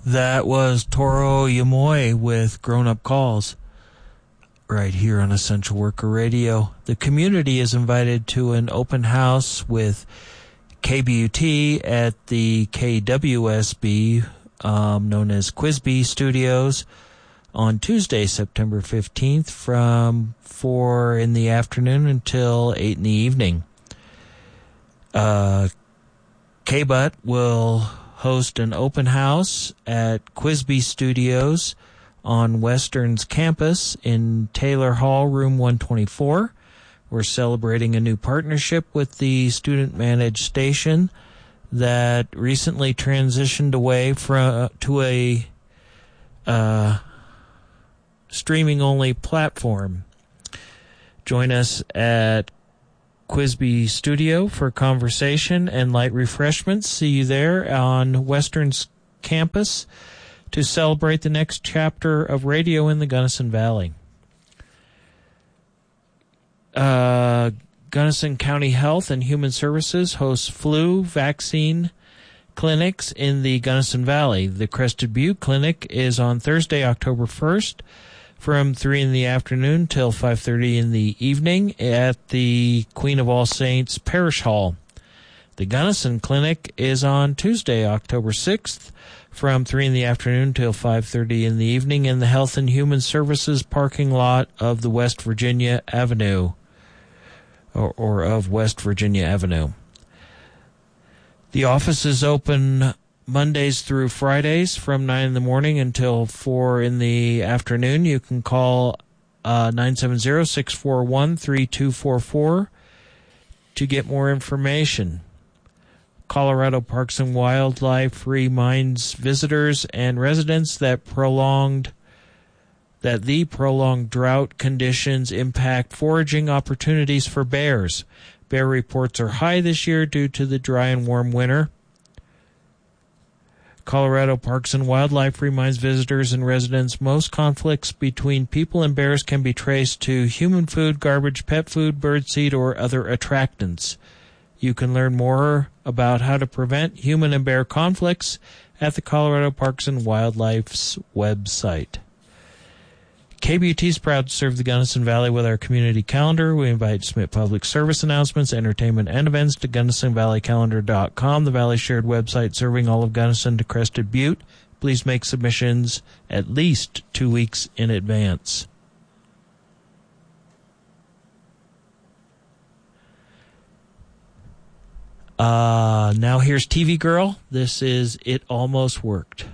That was Toro Yamoy with Grown Up Calls right here on Essential Worker Radio. The community is invited to an open house with KBUT at the KWSB, known as Quizbee Studios, on Tuesday, September 15th from 4 in the afternoon until 8 in the evening. KBUT will host an open house at Quizbee Studios on Western's campus in Taylor Hall, room 124. We're celebrating a new partnership with the student-managed station that recently transitioned away to a streaming-only platform. Join us at Quizbee Studio for conversation and light refreshments. See you there on Western's campus to celebrate the next chapter of radio in the Gunnison Valley. Gunnison County Health and Human Services hosts flu vaccine clinics in the Gunnison Valley. The Crested Butte Clinic is on Thursday, October 1st from 3 in the afternoon till 5:30 in the evening at the Queen of All Saints Parish Hall. The Gunnison Clinic is on Tuesday, October 6th from 3 in the afternoon till 5:30 in the evening in the Health and Human Services parking lot of the West Virginia Avenue, or of West Virginia Avenue. The office is open Mondays through Fridays from 9 in the morning until 4 in the afternoon. You can call 970-641-3244 to get more information. Colorado Parks and Wildlife reminds visitors and residents that the prolonged drought conditions impact foraging opportunities for bears. Bear reports are high this year due to the dry and warm winter. Colorado Parks and Wildlife reminds visitors and residents most conflicts between people and bears can be traced to human food, garbage, pet food, birdseed, or other attractants. You can learn more about how to prevent human and bear conflicts at the Colorado Parks and Wildlife's website. KBUT is proud to serve the Gunnison Valley with our community calendar. We invite you to submit public service announcements, entertainment, and events to GunnisonValleyCalendar.com, the Valley shared website serving all of Gunnison to Crested Butte. Please make submissions at least 2 weeks in advance. Now here's TV Girl. This is It Almost Worked.